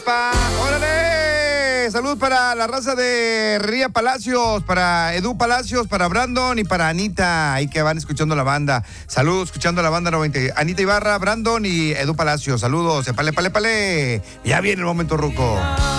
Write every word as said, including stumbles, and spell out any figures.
Pa, ¡órale! Salud para la raza de Ría Palacios, para Edu Palacios, para Brandon y para Anita, ahí que van escuchando la banda. Saludos, escuchando la banda noventa. Anita Ibarra, Brandon y Edu Palacios. Saludos, pale, pale, pale. Ya viene el momento ruco.